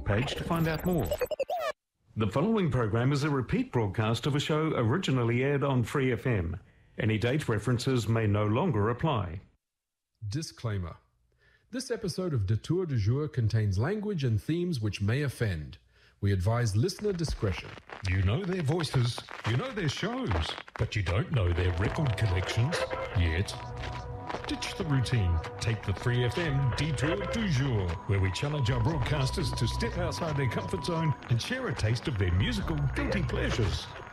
page to find out more. The following program is a repeat broadcast of a show originally aired on Free FM. Any date references may no longer apply. Disclaimer. This episode of Detour du Jour contains language and themes which may offend. We advise listener discretion. You know their voices, you know their shows, but you don't know their record collections yet. Ditch the routine. Take the Free FM Detour du Jour, where we challenge our broadcasters to step outside their comfort zone and share a taste of their musical guilty pleasures.